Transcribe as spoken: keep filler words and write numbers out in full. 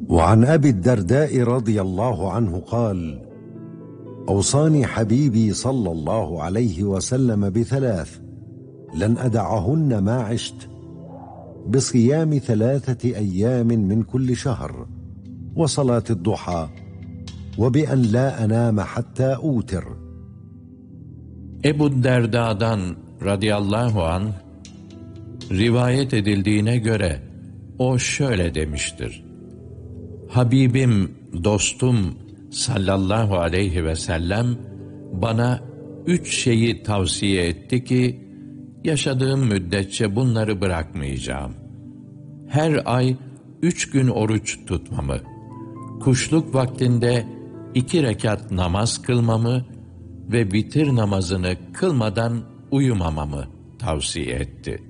وعن أبي الدرداء رضي الله عنه قال: أوصاني حبيبي صلى الله عليه وسلم بثلاث لن أدعهن ما عشت: بصيام ثلاثة أيام من كل شهر، وصلاة الضحى، وبأن لا أنام حتى أوتر. Ebu Derda'dan radıyallahu anh rivayet edildiğine göre o şöyle demiştir: Habibim, dostum sallallahu aleyhi ve sellem bana üç şeyi tavsiye etti ki yaşadığım müddetçe bunları bırakmayacağım. Her ay üç gün oruç tutmamı, kuşluk vaktinde iki rekat namaz kılmamı ve vitir namazını kılmadan uyumamamı tavsiye etti.